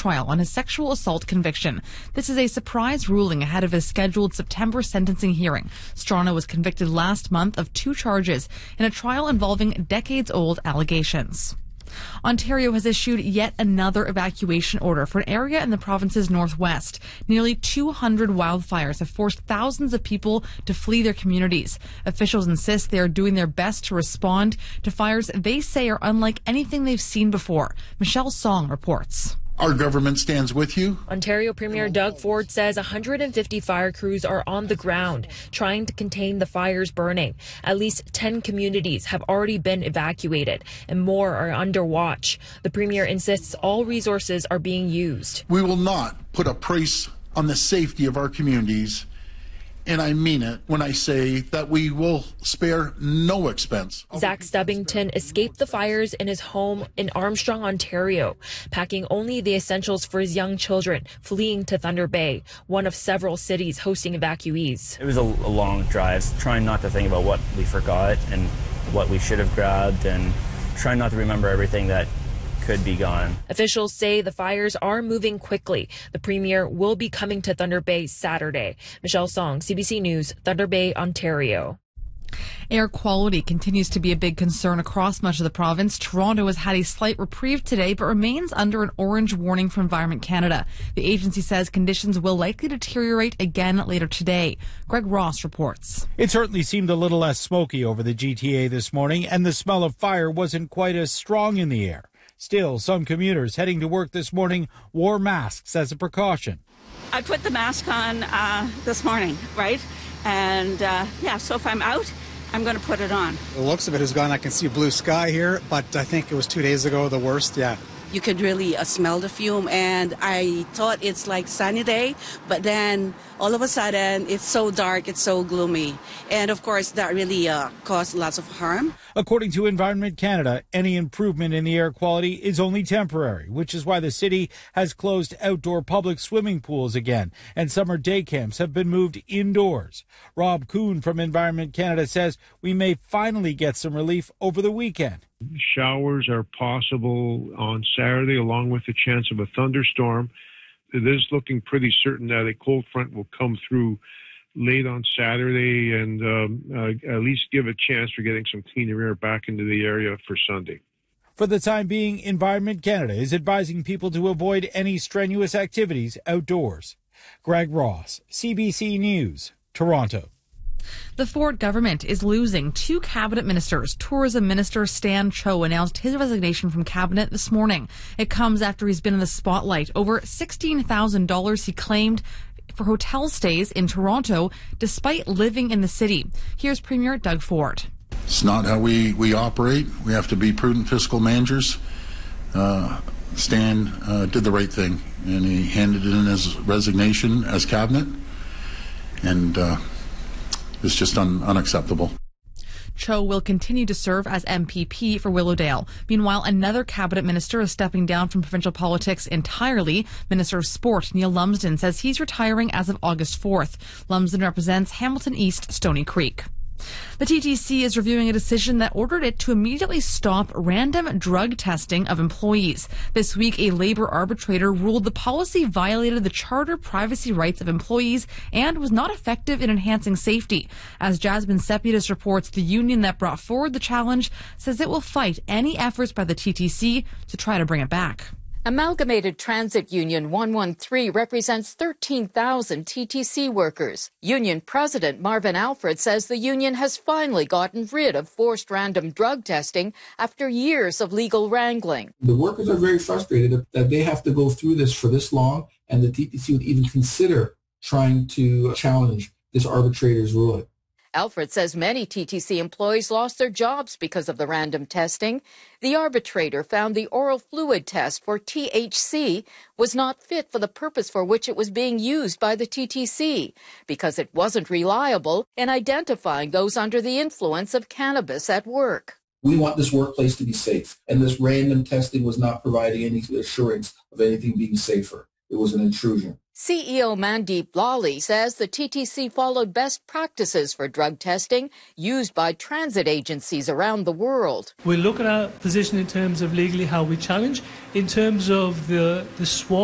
trial on his sexual assault conviction. This is a surprise ruling ahead of his scheduled September sentencing hearing. Strachan was convicted last month of 2 charges in a trial involving decades-old allegations. Ontario has issued yet another evacuation order for an area in the province's northwest. Nearly 200 wildfires have forced thousands of people to flee their communities. Officials insist they are doing their best to respond to fires they say are unlike anything they've seen before. Michelle Song reports. Our government stands with you. Ontario Premier Doug Ford says 150 fire crews are on the ground trying to contain the fires burning. At least 10 communities have already been evacuated and more are under watch. The Premier insists all resources are being used. We will not put a price on the safety of our communities. And I mean it when I say that we will spare no expense. Zach Stubbington escaped the fires in his home in Armstrong, Ontario, packing only the essentials for his young children, fleeing to Thunder Bay, one of several cities hosting evacuees. It was a long drive, trying not to think about what we forgot and what we should have grabbed, and trying not to remember everything that could be gone. Officials say the fires are moving quickly. The Premier will be coming to Thunder Bay Saturday. Michelle Song, CBC News, Thunder Bay, Ontario. Air quality continues to be a big concern across much of the province. Toronto has had a slight reprieve today, but remains under an orange warning from Environment Canada. The agency says conditions will likely deteriorate again later today. Greg Ross reports. It certainly seemed a little less smoky over the GTA this morning, and the smell of fire wasn't quite as strong in the air. Still, some commuters heading to work this morning wore masks as a precaution. I put the mask on this morning, right? And so if I'm out, I'm going to put it on. The looks of it is gone. I can see blue sky here, but I think it was 2 days ago the worst, yeah. You could really smell the fume, and I thought it's like sunny day, but then all of a sudden it's so dark, it's so gloomy. And of course that really caused lots of harm. According to Environment Canada, any improvement in the air quality is only temporary, which is why the city has closed outdoor public swimming pools again, and summer day camps have been moved indoors. Rob Kuhn from Environment Canada says we may finally get some relief over the weekend. Showers are possible on Saturday, along with the chance of a thunderstorm. It is looking pretty certain that a cold front will come through late on Saturday and at least give a chance for getting some cleaner air back into the area for Sunday. For the time being, Environment Canada is advising people to avoid any strenuous activities outdoors. Greg Ross, CBC News, Toronto. The Ford government is losing 2 cabinet ministers. Tourism Minister Stan Cho announced his resignation from cabinet this morning. It comes after he's been in the spotlight. Over $16,000 he claimed for hotel stays in Toronto despite living in the city. Here's Premier Doug Ford. It's not how we operate. We have to be prudent fiscal managers. Stan did the right thing, and he handed in his resignation as cabinet, and it's just unacceptable. Cho will continue to serve as MPP for Willowdale. Meanwhile, another cabinet minister is stepping down from provincial politics entirely. Minister of Sport Neil Lumsden says he's retiring as of August 4th. Lumsden represents Hamilton East, Stony Creek. The TTC is reviewing a decision that ordered it to immediately stop random drug testing of employees. This week, a labor arbitrator ruled the policy violated the charter privacy rights of employees and was not effective in enhancing safety. As Jasmine Sepidus reports, the union that brought forward the challenge says it will fight any efforts by the TTC to try to bring it back. Amalgamated Transit Union 113 represents 13,000 TTC workers. Union President Marvin Alfred says the union has finally gotten rid of forced random drug testing after years of legal wrangling. The workers are very frustrated that they have to go through this for this long, and the TTC would even consider trying to challenge this arbitrator's ruling. Alfred says many TTC employees lost their jobs because of the random testing. The arbitrator found the oral fluid test for THC was not fit for the purpose for which it was being used by the TTC because it wasn't reliable in identifying those under the influence of cannabis at work. We want this workplace to be safe, and this random testing was not providing any assurance of anything being safer. It was an intrusion. CEO Mandeep Lally says the TTC followed best practices for drug testing used by transit agencies around the world. We look at our position in terms of legally how we challenge, in terms of the swab